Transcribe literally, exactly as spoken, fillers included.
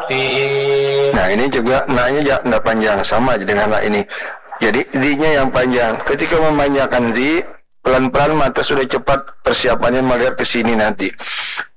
perhatiin. Nah ini juga na-nya ja- nggak panjang, sama aja dengan na ini. Jadi zi-nya yang panjang. Ketika memanjangkan zi, pelan-pelan mata sudah cepat persiapannya melihat ke sini nanti.